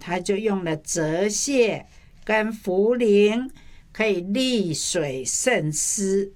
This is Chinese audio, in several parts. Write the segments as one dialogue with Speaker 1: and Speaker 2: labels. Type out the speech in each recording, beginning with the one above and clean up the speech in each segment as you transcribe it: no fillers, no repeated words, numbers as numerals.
Speaker 1: 他就用了泽泻跟茯苓，可以利水渗湿。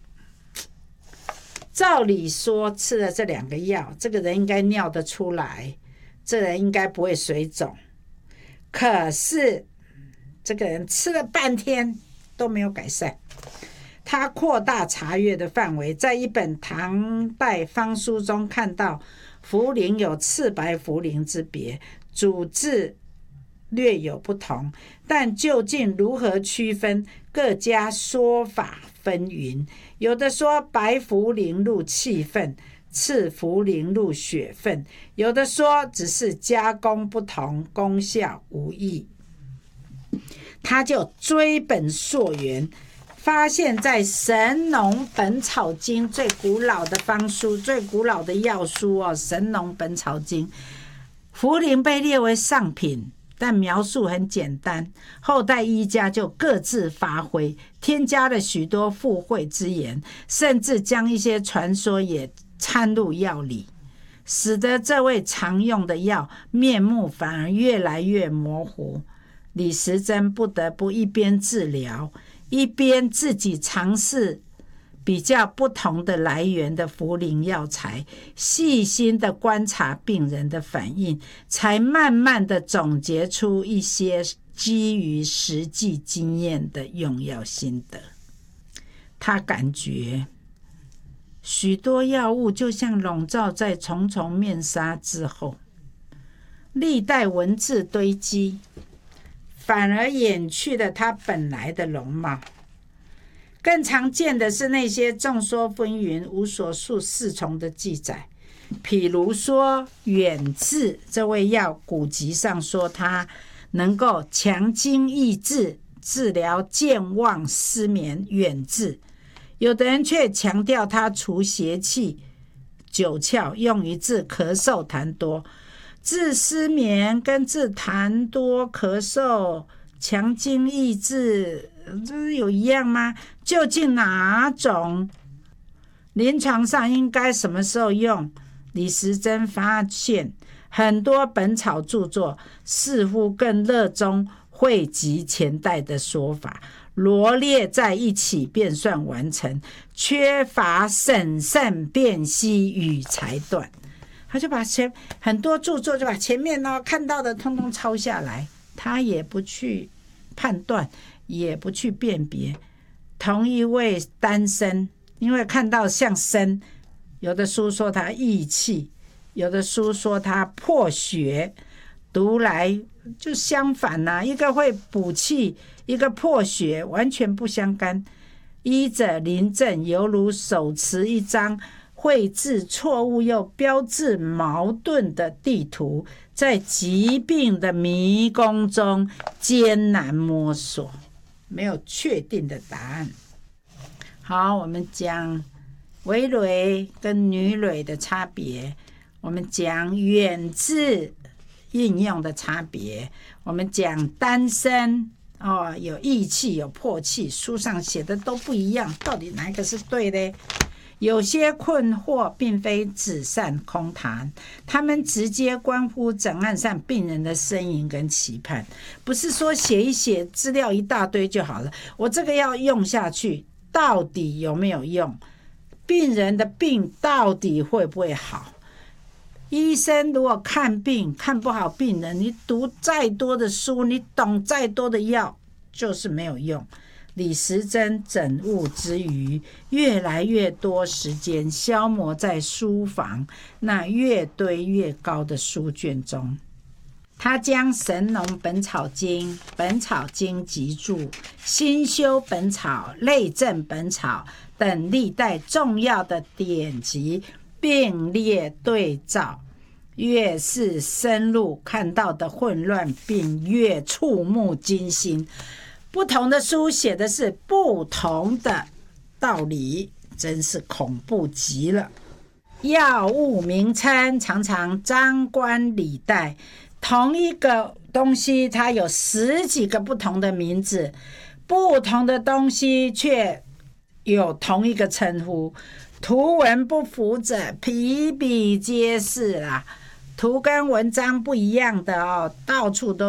Speaker 1: 照理说吃了这2个药，这个人应该尿得出来，这人应该不会水肿。可是这个人吃了半天都没有改善。他扩大查阅的范围，在一本唐代方书中看到茯苓有赤白茯苓之别，主治略有不同，但究竟如何区分，各家说法纷纭。有的说白茯苓入气分，赤茯苓入血分，有的说只是加工不同，功效无异。他就追本溯源，发现在《神农本草经》最古老的方书、最古老的药书《神农本草经》，茯苓被列为上品，但描述很简单，后代医家就各自发挥，添加了许多附会之言，甚至将一些传说也掺入药理，使得这位常用的药面目反而越来越模糊。李时珍不得不一边治疗，一边自己尝试比较不同的来源的茯苓药材，细心的观察病人的反应，才慢慢的总结出一些基于实际经验的用药心得。他感觉许多药物就像笼罩在重重面纱之后，历代文字堆积，反而掩去了它本来的容貌。更常见的是那些众说纷纭、无所述四重的记载，譬如说远志这味药，古籍上说它能够强筋益智，治疗健忘、失眠、远志。有的人却强调它除邪气、九窍，用于治咳嗽、痰多。治失眠跟治痰多、咳嗽、强筋益智，这有一样吗？究竟哪种？临床上应该什么时候用？李时珍发现很多本草著作似乎更热衷汇集前代的说法，罗列在一起便算完成，缺乏审慎辨析与裁断。他就把很多著作就把前面看到的通通抄下来，他也不去判断，也不去辨别。同一位丹参，因为看到像参，有的书说它益气，有的书说它破血，读来就相反啊，一个会补气，一个破血，完全不相干。医者临证，犹如手持一张绘制错误又标志矛盾的地图，在疾病的迷宫中艰难摸索，没有确定的答案。好，我们讲围蕊跟女蕊的差别，我们讲远志应用的差别，我们讲丹参有益气有破气，书上写的都不一样，到底哪一个是对的？有些困惑并非纸上空谈，他们直接关乎诊案上病人的呻吟跟期盼，不是说写一写资料一大堆就好了，我这个要用下去到底有没有用，病人的病到底会不会好。医生如果看病看不好病人，你读再多的书，你懂再多的药，就是没有用。李时珍诊务之余，越来越多时间消磨在书房那越堆越高的书卷中。他将《神农本草经》《本草经集注》《新修本草》《类证本草》等历代重要的典籍并列对照，越是深入，看到的混乱并越触目惊心。不同的书写的是不同的道理，真是恐怖极了。药物名称常常张冠李戴，同一个东西它有10几个不同的名字，不同的东西却有同一个称呼。图文不符者比比皆是啦，图跟文章不一样的到处都